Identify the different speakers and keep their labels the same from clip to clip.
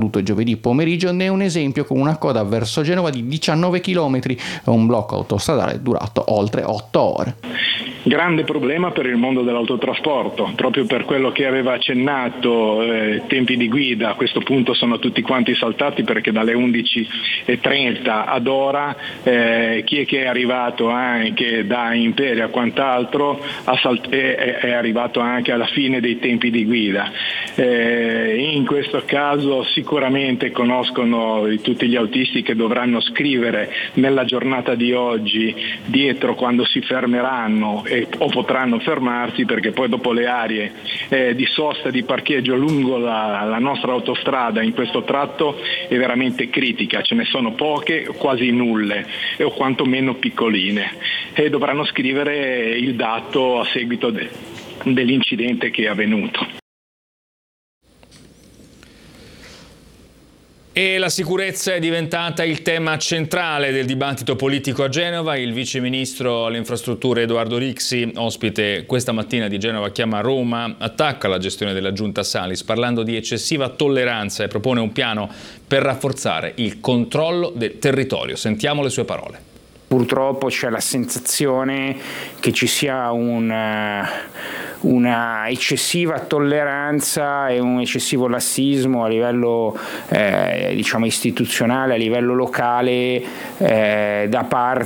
Speaker 1: avvenuto giovedì pomeriggio ne è un esempio, con una coda verso Genova di 19 km e un blocco autostradale durato oltre 8 ore.
Speaker 2: Grande problema per il mondo dell'autotrasporto, proprio per quello che aveva accennato, tempi di guida a questo punto sono tutti quanti saltati, perché dalle 11:30 ad ora chi è che è arrivato anche da Imperia e quant'altro è arrivato anche alla fine dei tempi di guida. In questo caso sicuramente conoscono tutti gli autisti che dovranno scrivere nella giornata di oggi dietro quando si fermeranno o potranno fermarsi, perché poi dopo le aree di sosta e di parcheggio lungo la nostra autostrada in questo tratto è veramente critica, ce ne sono poche, quasi nulle o quantomeno piccoline, e dovranno scrivere il dato a seguito dell'incidente che è avvenuto.
Speaker 3: E la sicurezza è diventata il tema centrale del dibattito politico a Genova. Il vice ministro alle infrastrutture Edoardo Rixi, ospite questa mattina di Genova Chiama Roma, attacca la gestione della giunta Salis parlando di eccessiva tolleranza e propone un piano per rafforzare il controllo del territorio. Sentiamo le sue parole.
Speaker 4: Purtroppo c'è la sensazione che ci sia una eccessiva tolleranza e un eccessivo lassismo a livello istituzionale, a livello locale, da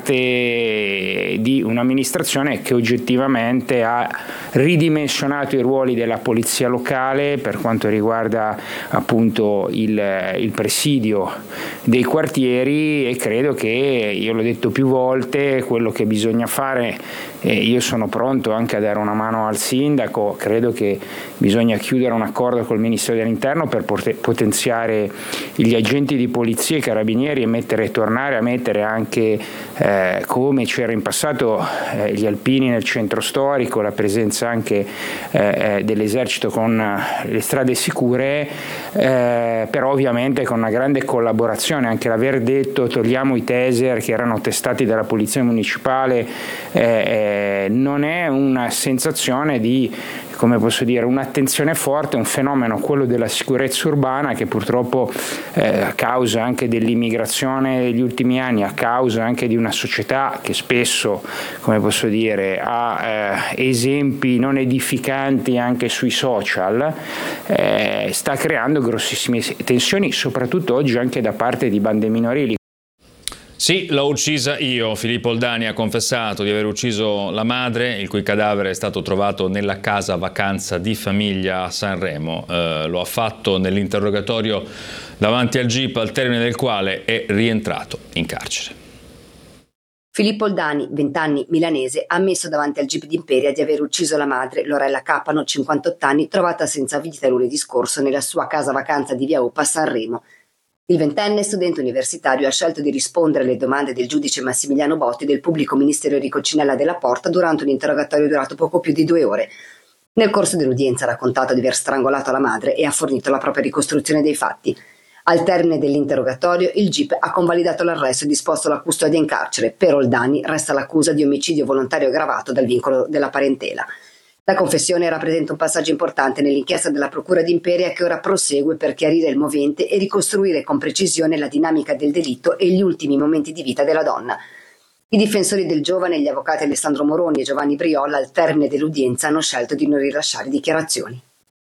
Speaker 4: parte di un'amministrazione che oggettivamente ha ridimensionato i ruoli della polizia locale per quanto riguarda appunto il presidio dei quartieri, e credo che, io l'ho detto più volte, quello che bisogna fare, io sono pronto anche a dare una mano al sindaco, credo che bisogna chiudere un accordo col Ministero dell'Interno per potenziare gli agenti di polizia e carabinieri e tornare a mettere anche, come c'era in passato, gli alpini nel centro storico, la presenza anche dell'esercito con le strade sicure, però ovviamente con una grande collaborazione, anche l'aver detto togliamo i taser che erano testati dalla polizia municipale, non è una sensazione di, come posso dire, un'attenzione forte, un fenomeno, quello della sicurezza urbana, che purtroppo a causa anche dell'immigrazione degli ultimi anni, a causa anche di una società che spesso, come posso dire, ha esempi non edificanti anche sui social, sta creando grossissime tensioni, soprattutto oggi anche da parte di bande minorili.
Speaker 3: Sì, l'ho uccisa io. Filippo Oldani ha confessato di aver ucciso la madre, il cui cadavere è stato trovato nella casa vacanza di famiglia a Sanremo. Lo ha fatto nell'interrogatorio davanti al GIP, al termine del quale è rientrato in carcere.
Speaker 5: Filippo Oldani, 20 anni, milanese, ha ammesso davanti al GIP di Imperia di aver ucciso la madre, Lorella Capano, 58 anni, trovata senza vita lunedì scorso nella sua casa vacanza di Via Upa a Sanremo. Il ventenne studente universitario ha scelto di rispondere alle domande del giudice Massimiliano Botti e del pubblico ministero Enrico Cinella della Porta durante un interrogatorio durato poco più di 2 ore. Nel corso dell'udienza ha raccontato di aver strangolato la madre e ha fornito la propria ricostruzione dei fatti. Al termine dell'interrogatorio, il GIP ha convalidato l'arresto e disposto la custodia in carcere. Per Oldani resta l'accusa di omicidio volontario aggravato dal vincolo della parentela. La confessione rappresenta un passaggio importante nell'inchiesta della Procura di Imperia, che ora prosegue per chiarire il movente e ricostruire con precisione la dinamica del delitto e gli ultimi momenti di vita della donna. I difensori del giovane, gli avvocati Alessandro Moroni e Giovanni Briolla, al termine dell'udienza hanno scelto di non rilasciare dichiarazioni.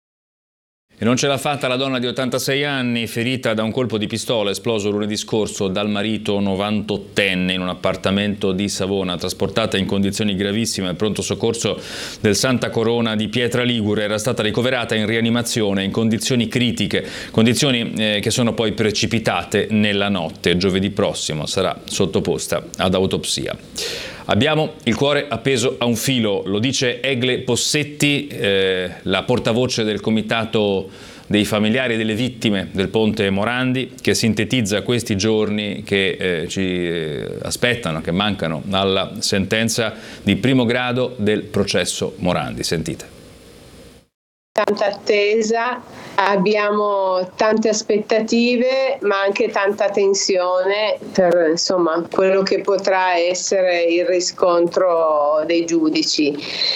Speaker 3: E non ce l'ha fatta la donna di 86 anni, ferita da un colpo di pistola esploso lunedì scorso dal marito 98enne in un appartamento di Savona, trasportata in condizioni gravissime al pronto soccorso del Santa Corona di Pietra Ligure. Era stata ricoverata in rianimazione in condizioni critiche, condizioni che sono poi precipitate nella notte. Giovedì prossimo sarà sottoposta ad autopsia. Abbiamo il cuore appeso a un filo, lo dice Egle Possetti, la portavoce del comitato dei familiari delle vittime del ponte Morandi, che sintetizza questi giorni che ci aspettano, che mancano alla sentenza di primo grado del processo Morandi. Sentite.
Speaker 6: Tanta attesa, abbiamo tante aspettative, ma anche tanta tensione per quello che potrà essere il riscontro dei giudici.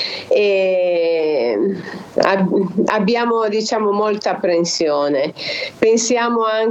Speaker 6: E abbiamo molta apprensione. Pensiamo anche